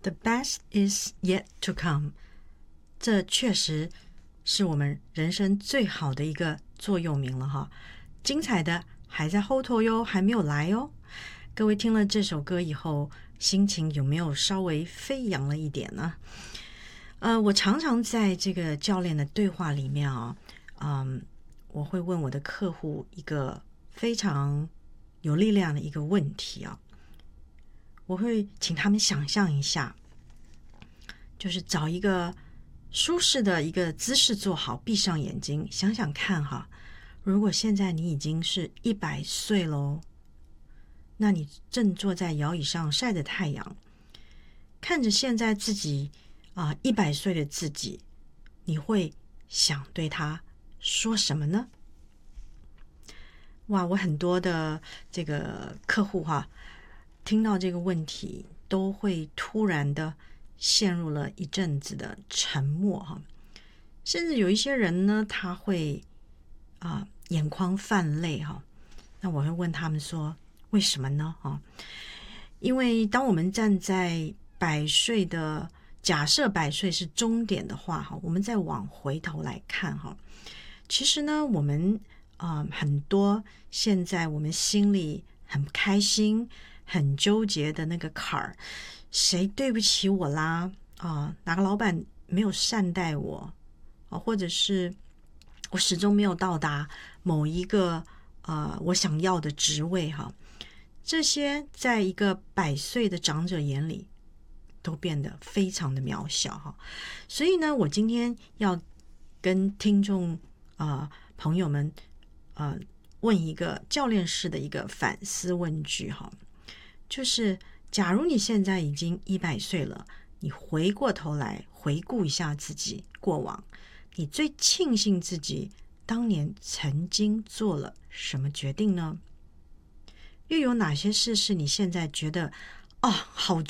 The best is yet to come. 这确实是我们人生最好的一个座右铭了哈。精彩的还在后头哟，还没有来哦。各位听了这首歌以后，心情有没有稍微飞扬了一点呢？我常常在这个教练的对话里面我会问我的客户一个非常有力量的一个问题我会请他们想象一下，就是找一个舒适的一个姿势坐好，闭上眼睛，想想看哈，如果现在你已经是100岁咯，那你正坐在摇椅上晒着太阳，看着现在自己100岁的自己，你会想对他说什么呢？哇，我很多的这个客户听到这个问题都会突然的陷入了一阵子的沉默甚至有一些人呢，他会眼眶泛泪那我会问他们说，为什么呢因为当我们站在100岁的假设100岁是终点的话我们再往回头来看其实呢，我们很多现在我们心里很开心很纠结的那个坎儿，谁对不起我啦哪个老板没有善待我或者是我始终没有到达某一个我想要的职位这些在一个100岁的长者眼里都变得非常的渺小所以呢，我今天要跟听众朋友们问一个教练式的一个反思问句就是假如你现在已经100岁了，你回过头来回顾一下自己过往，你最庆幸自己当年曾经做了什么决定呢？又有哪些事是你现在觉得好